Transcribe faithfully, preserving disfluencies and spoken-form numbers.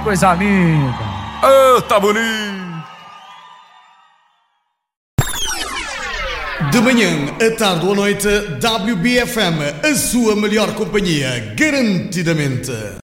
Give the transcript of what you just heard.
coisa linda. Ah, tá bonito. De manhã, à tarde ou à noite, W B F M, a sua melhor companhia, garantidamente.